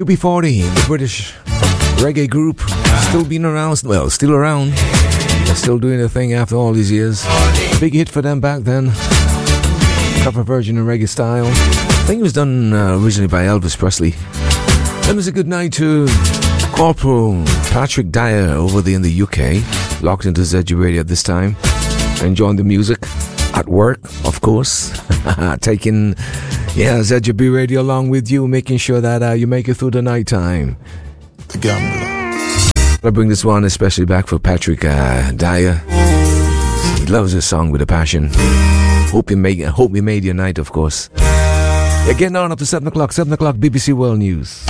UB40, the British reggae group, still being around, well, still around. They're still doing their thing after all these years. Big hit for them back then. Cover version in reggae style. I think it was done originally by Elvis Presley. Then there's a good night to Corporal Patrick Dyer over there in the UK. Locked into ZG Radio at this time. Enjoying the music. At work, of course. Taking, ZGB Radio along with you. Making sure that you make it through the night time. The gambler. I bring this one especially back for Patrick Dyer. He loves this song with a passion. Hope you made your night, of course. You're getting on up to 7 o'clock. 7 o'clock BBC World News.